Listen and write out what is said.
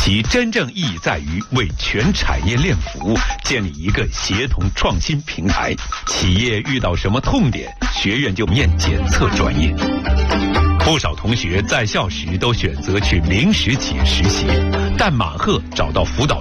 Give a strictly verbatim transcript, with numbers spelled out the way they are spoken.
其真正意义在于为全产业链服务，建立一个协同创新平台。企业遇到什么痛点，学院就面检测专业。不少同学在校时都选择去零食企业实习，但马赫找到辅导